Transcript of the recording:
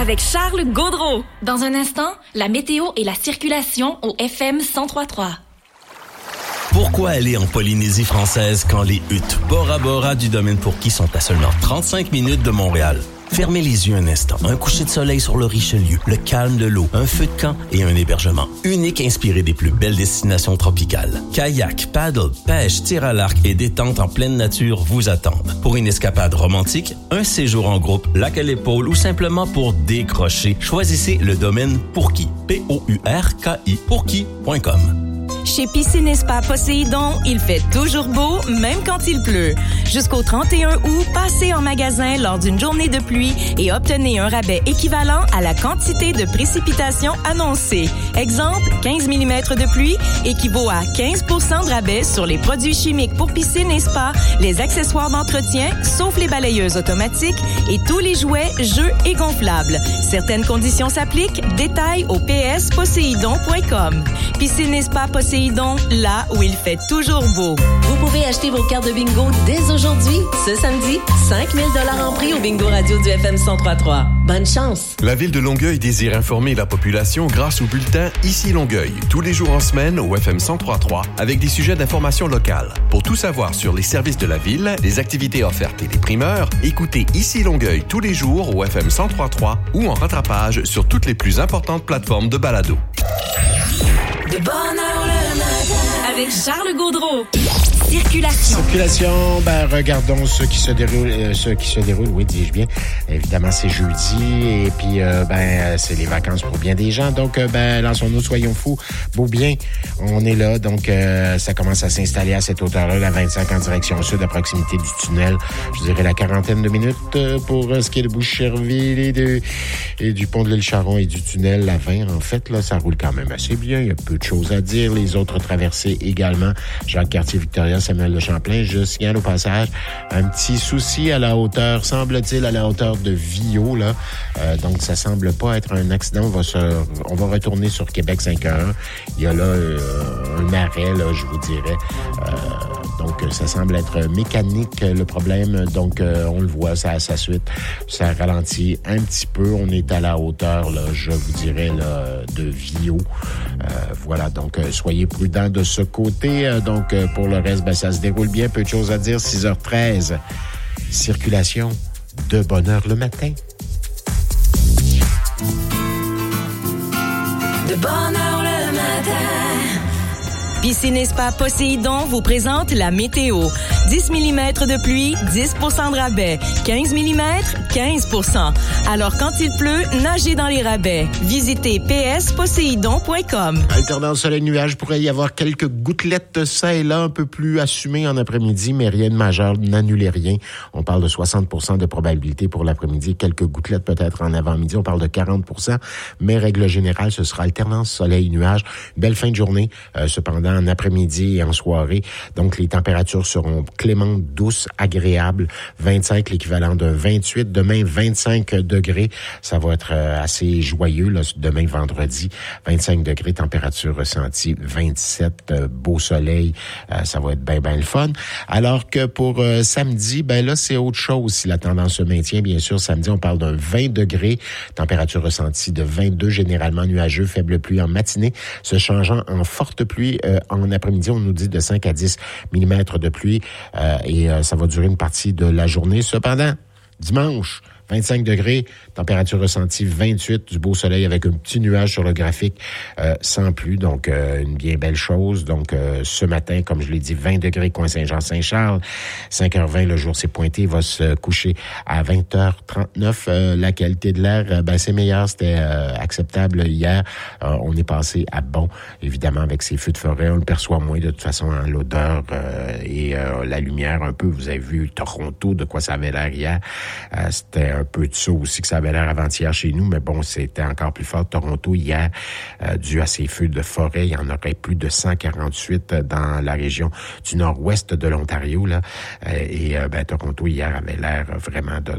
avec Charles Gaudreau. Dans un instant, la météo et la circulation au FM 103.3. Pourquoi aller en Polynésie française quand les huttes Bora Bora du domaine Pourquis sont à seulement 35 minutes de Montréal? Fermez les yeux un instant. Un coucher de soleil sur le Richelieu, le calme de l'eau, un feu de camp et un hébergement unique inspiré des plus belles destinations tropicales. Kayak, paddle, pêche, tir à l'arc et détente en pleine nature vous attendent. Pour une escapade romantique, un séjour en groupe, lac à l'épaule ou simplement pour décrocher, choisissez le domaine Pourquis. P-O-U-R-K-I. Pourquis.com. Chez Piscine et Spa Poséidon, il fait toujours beau, même quand il pleut. Jusqu'au 31 août, passez en magasin lors d'une journée de pluie et obtenez un rabais équivalent à la quantité de précipitations annoncée. Exemple, 15 mm de pluie équivaut à 15 % de rabais sur les produits chimiques pour piscine et spa, les accessoires d'entretien, sauf les balayeuses automatiques et tous les jouets, jeux et gonflables. Certaines conditions s'appliquent. Détails au psposéidon.com. Piscine et Spa Poséidon, là où il fait toujours beau. Vous pouvez acheter vos cartes de bingo dès aujourd'hui. Ce samedi, 5 000 $ en prix au bingo radio du FM 103.3. Bonne chance! La Ville de Longueuil désire informer la population grâce au bulletin Ici Longueuil, tous les jours en semaine au FM 103.3 avec des sujets d'information locale. Pour tout savoir sur les services de la Ville, les activités offertes et les primeurs, écoutez Ici Longueuil tous les jours au FM 103.3 ou en rattrapage sur toutes les plus importantes plateformes de balado. De bonne heure le matin avec Charles Gaudreau. Circulation, regardons ce qui se déroule, oui, dis-je bien. Évidemment, c'est jeudi et puis, c'est les vacances pour bien des gens. Donc, lançons-nous, soyons fous. Beau bien, on est là. Donc, ça commence à s'installer à cette hauteur-là, la 25 en direction sud, à proximité du tunnel. Je dirais la quarantaine de minutes pour ce qui est de Boucherville et du pont de l'île Charon et du tunnel, la 20. En fait, là, ça roule quand même assez bien. Il y a peu de choses à dire. Les autres traversées également. Jacques-Cartier, Victoria, Samuel de Champlain. Je signale au passage un petit souci à la hauteur, semble-t-il, à la hauteur de Viau, là. Donc, ça semble pas être un accident. On va retourner sur Québec 511. Il y a là un arrêt, là, je vous dirais. Donc, ça semble être mécanique, le problème. Donc, on le voit, ça à sa suite. Ça ralentit un petit peu. On est à la hauteur, là, je vous dirais, là, de Viau. Voilà, donc, soyez prudents de ce côté. Donc, pour le reste, ça se déroule bien. Peu de choses à dire. 6h13. Circulation de bonne heure le matin. De bonne heure le matin. Piscine et Spa Poséidon vous présente la météo. 10 mm de pluie, 10 % de rabais. 15 mm, 15 %. Alors, quand il pleut, nagez dans les rabais. Visitez psposéidon.com. Alternance soleil-nuage, pourrait y avoir quelques gouttelettes ça et là, un peu plus assumées en après-midi, mais rien de majeur, n'annulez rien. On parle de 60 % de probabilité pour l'après-midi. Quelques gouttelettes peut-être en avant-midi, on parle de 40 %, mais règle générale, ce sera alternance soleil-nuage. Belle fin de journée, cependant, en après-midi et en soirée. Donc, les températures seront clémentes, douces, agréables. 25, l'équivalent de 28. Demain, 25 degrés. Ça va être assez joyeux, là, demain, vendredi. 25 degrés, température ressentie. 27, beau soleil. Ça va être bien le fun. Alors que pour samedi, là, c'est autre chose si la tendance se maintient. Bien sûr, samedi, on parle d'un 20 degrés. Température ressentie de 22, généralement nuageux. Faible pluie en matinée, se changeant en forte pluie en après-midi. On nous dit de 5 à 10 mm de pluie et ça va durer une partie de la journée. Cependant, dimanche, 25 degrés, température ressentie 28, du beau soleil avec un petit nuage sur le graphique sans pluie, donc une bien belle chose. Donc ce matin, comme je l'ai dit, 20 degrés, coin Saint-Jean-Saint-Charles, 5h20, le jour s'est pointé, il va se coucher à 20h39. La qualité de l'air, c'est meilleur, c'était acceptable hier. On est passé à bon, évidemment, avec ces feux de forêt, on le perçoit moins de toute façon, hein, l'odeur et la lumière un peu. Vous avez vu Toronto, de quoi ça avait l'air hier. C'était un peu de ça aussi que ça avait l'air avant-hier chez nous, mais bon, c'était encore plus fort. Toronto, hier, dû à ces feux de forêt, il y en aurait plus de 148 dans la région du nord-ouest de l'Ontario, là. Et Toronto, hier, avait l'air vraiment de